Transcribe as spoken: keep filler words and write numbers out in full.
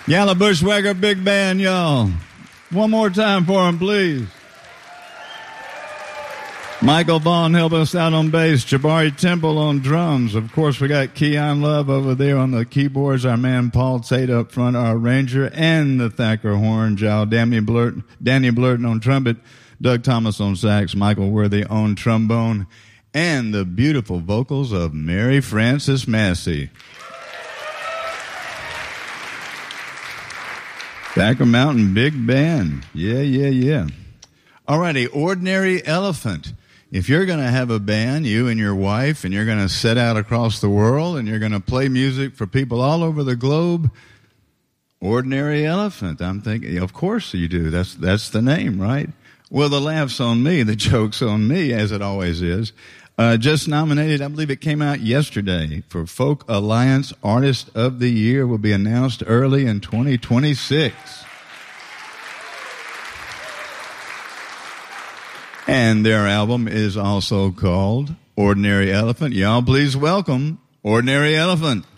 Yalla Bushwhacker Big Band, y'all. One more time for him, please. Michael Vaughn help us out on bass. Jabari Temple on drums. Of course, we got Keon Love over there on the keyboards. Our man Paul Tate up front, our arranger, and the Thacker horn. Joe Danny Blurton, Danny Blurton on trumpet. Doug Thomas on sax. Michael Worthy on trombone. And the beautiful vocals of Mary Frances Massey. Thacker Mountain Big Band. Yeah, yeah, yeah. All righty, Ordinary Elephant. If you're going to have a band, you and your wife, and you're going to set out across the world, and you're going to play music for people all over the globe, Ordinary Elephant. I'm thinking, of course you do. That's that's the name, right? Well, the laugh's on me, the joke's on me, as it always is. Uh, just nominated, I believe it came out yesterday, for Folk Alliance Artist of the Year. Will be announced early in twenty twenty-six. And their album is also called Ordinary Elephant. Y'all please welcome Ordinary Elephant.